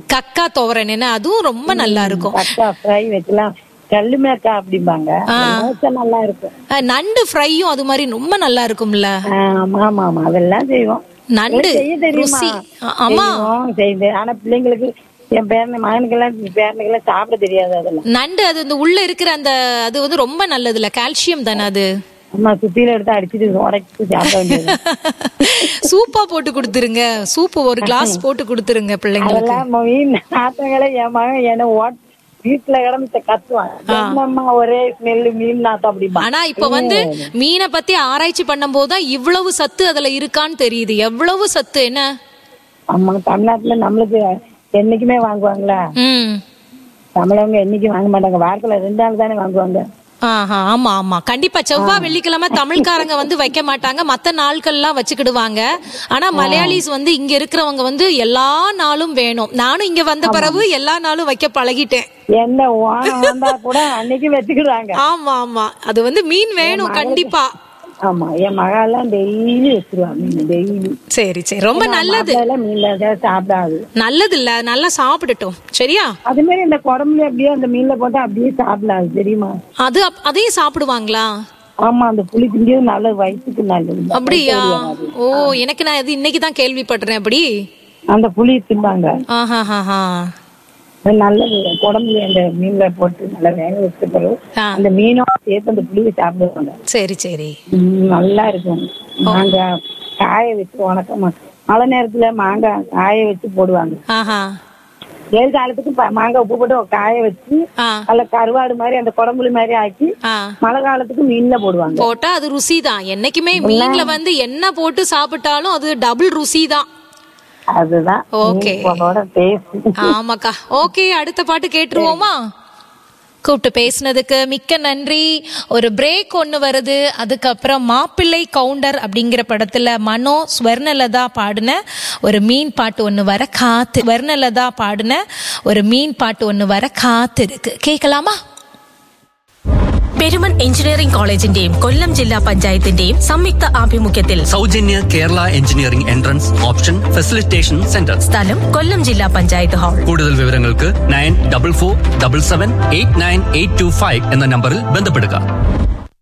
கக்கா துவரன் என்ன, அதுவும் ரொம்ப நல்லா இருக்கும். கக்கா ஃப்ரை வைக்கலாம், கல்லுமேக்கா அப்படிம்பாங்க, நல்லா இருக்கும். நண்டு ஃப்ரையும் அது மாதிரி ரொம்ப நல்லா இருக்கும்ல. ஆமா ஆமா, அதெல்லாம் செய்வோம். நண்டு செய்ய தெரியுமா? ஆமா செய்யுது. ஆனா பிள்ளைங்களுக்கு, என் பேரனுக்கெல்லாம் சாப்பிட தெரியாது அதெல்லாம். நண்டு அது இந்த உள்ள இருக்கிற அந்த அது வந்து ரொம்ப நல்லதுல, கால்சியம் தானே அது. அம்மா சுத்தியில எடுத்து அடிச்சுட்டு உடைச்சு சாப்பிட வேண்டியது. சூப்பா போட்டு கொடுத்துருங்க, சூப்பு ஒரு கிளாஸ் போட்டு கொடுத்துருங்க பிள்ளைங்களுக்கு. அதெல்லாம் மீன் நாத்தங்களை என் மகன் என்ன வீட்டுல கிடந்து கத்துவான், ஒரே ஸ்மெல்லு மீன் நாத்தம் அப்படிமா. ஆனா இப்ப வந்து மீனை பத்தி ஆராய்ச்சி பண்ணும் போதுதான் இவ்வளவு சத்து அதுல இருக்கான்னு தெரியுது. எவ்வளவு சத்து என்ன. ஆமா, தமிழ்நாட்டுல நம்மளுக்கு என்னைக்குமே வாங்குவாங்களா? தமிழவங்க என்னைக்கும் வாங்க மாட்டாங்க, வாரத்துல 2 நாள் தானே வாங்குவாங்க. ஆமா ஆமா, கண்டிப்பா. செவ்வாய் வெள்ளிக்கிழமை தமிழ்காரங்க வந்து வைக்க மாட்டாங்க, மத்த நாட்கள்லாம் வச்சுக்கிடுவாங்க. ஆனா மலையாளிஸ் வந்து இங்க இருக்கிறவங்க வந்து எல்லா நாளும் வேணும். நானும் இங்க வந்த பிறகு எல்லா நாளும் வைக்க பழகிட்டேன். என்ன ஓணம் வந்தா கூட அன்னைக்கு வச்சுக்கிடுவாங்க. ஆமா ஆமா, அது வந்து மீன் வேணும் கண்டிப்பா. ஆமா, என் மகாலாம் டெய்லி வச்சிருவாங்க மீன், டெய்லி. சரி சரி, ரொம்ப நல்லது. மீன்ல சாப்பிடாது, நல்லது இல்ல, நல்லா சாப்பிடட்டும் சரியா. அது மாதிரி இந்த குடம்புல அப்படியே அந்த மீன்ல போட்டா அப்படியே சாப்பிடாது தெரியுமா? அதையும் சாப்பிடுவாங்களா? ஆமா, அந்த புளி திங்கிறது நல்லது, வயிற்றுக்கு நல்லது. அப்படியா? ஓ, எனக்கு நான் இது இன்னைக்குதான் கேள்விப்படுறேன். அப்படி அந்த புளி திம்பாங்க, நல்லது. குடம்புல அந்த மீன்ல போட்டு நல்லா வேக வச்ச பிறகு அந்த மீனோட சேர்த்து அந்த புளியை சாப்பிடுவாங்க. சரி சரி, நல்லா இருக்கும். மாங்காய் காய வச்சு உணக்கமா, மழை நேரத்துல மாங்காய் காய வச்சு போடுவாங்க. வெயில் காலத்துக்கு மாங்காய் உப்பு போட்டு காய வச்சு நல்ல கருவாடு மாதிரி அந்த குடம்புளி மாதிரி ஆக்கி மழை காலத்துக்கு மீன்ல போடுவாங்க. போட்டா அது ருசி தான். என்னைக்குமே மீன்ல வந்து என்ன போட்டு சாப்பிட்டாலும் அது டபுள் ருசி தான். அதுதான். ஓகே, ஆமாக்கா. ஓகே, அடுத்த பாட்டு கேட்டுருவோமா? கூப்பிட்டு பேசினதுக்கு மிக்க நன்றி. ஒரு பிரேக் ஒண்ணு வருது, அதுக்கப்புறம் மாப்பிள்ளை கவுண்டர் அப்படிங்கிற படத்துல மனோ ஸ்வர்ணலதா பாடின ஒரு மீன் பாட்டு ஒண்ணு வர காத்து, ஸ்வர்ணலதா பாடின ஒரு மீன் பாட்டு ஒண்ணு வர காத்து இருக்கு, கேட்கலாமா? പെരുമൺ എഞ്ചിനീയറിംഗ് കോളേജിന്റെയും കൊല്ലം ജില്ലാ പഞ്ചായത്തിന്റെയും സംയുക്ത ആഭിമുഖ്യത്തിൽ സൗജന്യ Kerala engineering entrance option facilitation centre. സ്ഥലം കൊല്ലം ജില്ലാ പഞ്ചായത്ത് ഹാൾ. കൂടുതൽ വിവരങ്ങൾക്ക് 9447789825 എന്ന നമ്പറിൽ ബന്ധപ്പെടുക.